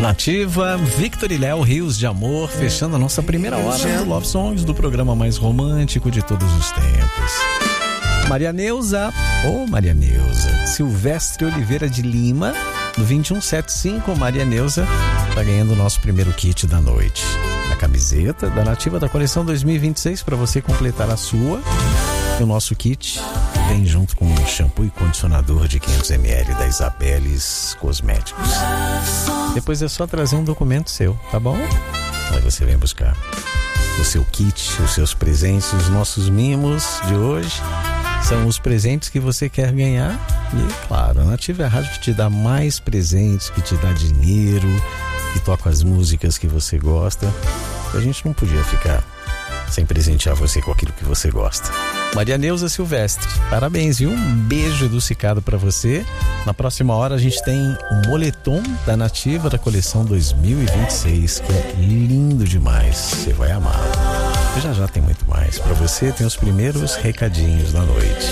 Nativa, Victor e Léo, Rios de Amor, fechando a nossa primeira hora do Love Songs, do programa mais romântico de todos os tempos. Maria Neuza, Maria Neuza, Silvestre Oliveira de Lima, do 2175, Maria Neuza, tá ganhando o nosso primeiro kit da noite. A camiseta da Nativa da coleção 2026 para você completar a sua. E o nosso kit vem junto com um shampoo e condicionador de 500ml da Isabeles Cosméticos. Depois é só trazer um documento seu, tá bom? Aí você vem buscar o seu kit, os seus presentes, os nossos mimos de hoje. São os presentes que você quer ganhar. E, claro, a Nativa é a rádio que te dá mais presentes, que te dá dinheiro, que toca as músicas que você gosta. A gente não podia ficar sem presentear você com aquilo que você gosta. Maria Neuza Silvestre, parabéns, viu? Um beijo adocicado pra você. Na próxima hora a gente tem um moletom da Nativa da coleção 2026, que é lindo demais. Você vai amar. Já tem muito mais. Pra você tem os primeiros recadinhos da noite.